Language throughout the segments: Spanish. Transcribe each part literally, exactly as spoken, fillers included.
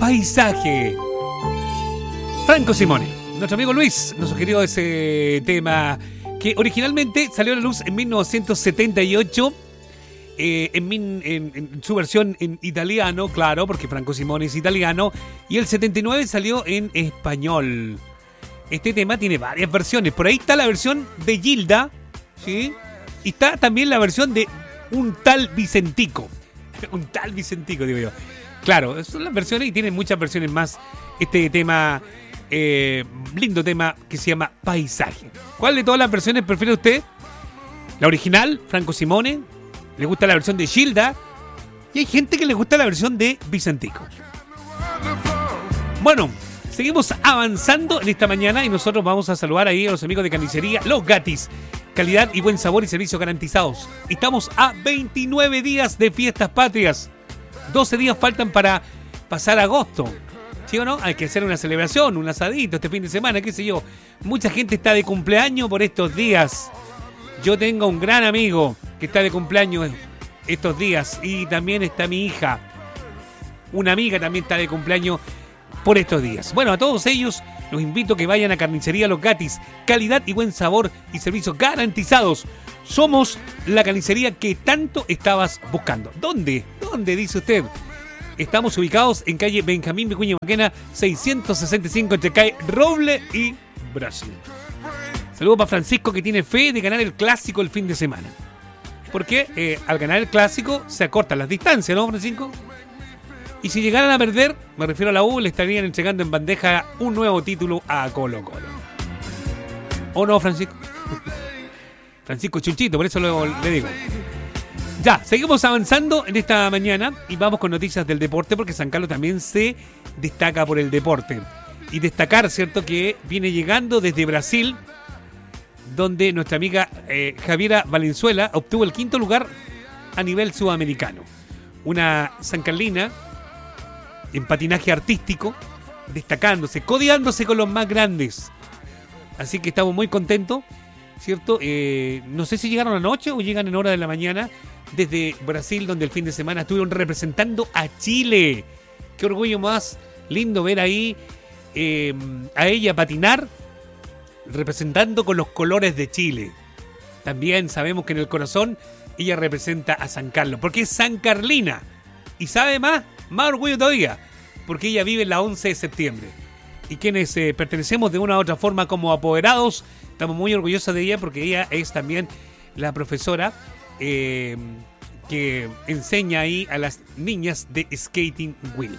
Paisaje. Franco Simone. Nuestro amigo Luis nos sugirió ese tema que originalmente salió a la luz en mil novecientos setenta y ocho. Eh, en, en, en su versión en italiano, claro, porque Franco Simone es italiano, y el setenta y nueve salió en español. Este tema tiene varias versiones. Por ahí está la versión de Gilda, ¿sí? Y está también la versión de un tal Vicentico. Un tal Vicentico, digo yo. Claro, son las versiones y tienen muchas versiones más. Este tema, eh, lindo tema que se llama Paisaje. ¿Cuál de todas las versiones prefiere usted? ¿La original, Franco Simone? ¿Le gusta la versión de Gilda? Y hay gente que le gusta la versión de Vicentico. Bueno, seguimos avanzando en esta mañana y nosotros vamos a saludar ahí a los amigos de carnicería Los Gatis. Calidad y buen sabor y servicios garantizados. Estamos a veintinueve días de fiestas patrias. doce días faltan para pasar agosto. ¿Sí o no? Hay que hacer una celebración, un asadito este fin de semana, qué sé yo. Mucha gente está de cumpleaños por estos días. Yo tengo un gran amigo que está de cumpleaños estos días y también está mi hija. Una amiga también está de cumpleaños por estos días. Bueno, a todos ellos los invito a que vayan a Carnicería Los Gatis. Calidad y buen sabor y servicios garantizados. Somos la carnicería que tanto estabas buscando. ¿Dónde? ¿Dónde dice usted? Estamos ubicados en calle Benjamín Vicuña Maquena, seiscientos sesenta y cinco, entre calle Roble y Brasil. Saludos para Francisco, que tiene fe de ganar el clásico el fin de semana. Porque eh, al ganar el clásico se acortan las distancias, ¿no, Francisco? Y si llegaran a perder, me refiero a la U, le estarían entregando en bandeja un nuevo título a Colo Colo. ¿O no, Francisco? Francisco Chunchito, por eso lo, le digo. Ya, seguimos avanzando en esta mañana y vamos con noticias del deporte, porque San Carlos también se destaca por el deporte. Y destacar, ¿cierto?, que viene llegando desde Brasil, donde nuestra amiga eh, Javiera Valenzuela obtuvo el quinto lugar a nivel sudamericano. Una sancarlina en patinaje artístico, destacándose, codeándose con los más grandes. Así que estamos muy contentos, ¿cierto? Eh, no sé si llegaron anoche o llegan en hora de la mañana desde Brasil, donde el fin de semana estuvieron representando a Chile. Qué orgullo más lindo ver ahí eh, a ella patinar, representando con los colores de Chile. También sabemos que en el corazón ella representa a San Carlos, porque es sancarlina. Y sabe más, más orgullo todavía, porque ella vive en la once de septiembre. Y quienes eh, pertenecemos de una u otra forma como apoderados, estamos muy orgullosos de ella, porque ella es también la profesora eh, que enseña ahí a las niñas de Skating Wheel.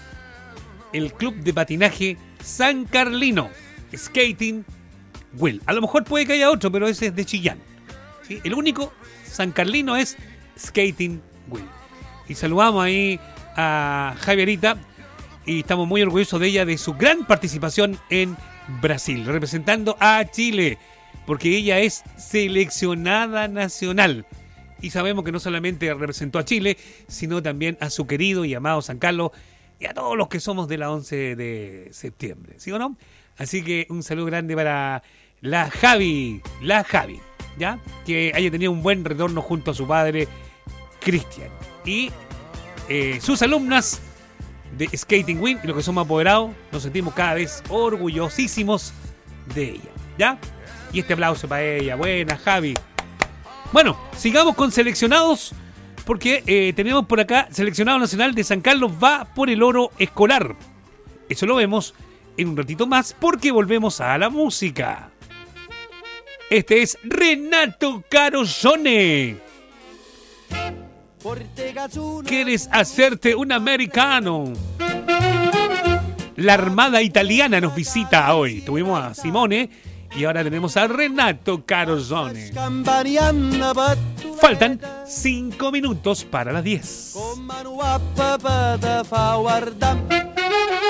El club de patinaje San Carlino, Skating Wheel. A lo mejor puede que haya otro, pero ese es de Chillán, ¿sí? El único San Carlino es Skating Wheel. Y saludamos ahí a Javierita y estamos muy orgullosos de ella, de su gran participación en Brasil, representando a Chile, porque ella es seleccionada nacional. Y sabemos que no solamente representó a Chile, sino también a su querido y amado San Carlos y a todos los que somos de la once de septiembre, ¿sí o no? Así que un saludo grande para la Javi, la Javi, ¿ya? Que haya tenido un buen retorno junto a su padre, Cristian. Y eh, sus alumnas de Skating Wheel, y los que somos apoderados, nos sentimos cada vez orgullosísimos de ella, ¿ya? Y este aplauso para ella. Buena, Javi. Bueno, sigamos con seleccionados, porque eh, tenemos por acá seleccionado nacional de San Carlos va por el oro escolar. Eso lo vemos en un ratito más, porque volvemos a la música. Este es Renato Carosone. ¿Quieres hacerte un americano? La Armada Italiana nos visita hoy. Tuvimos a Simone y ahora tenemos a Renato Carosone. Faltan cinco minutos para las diez.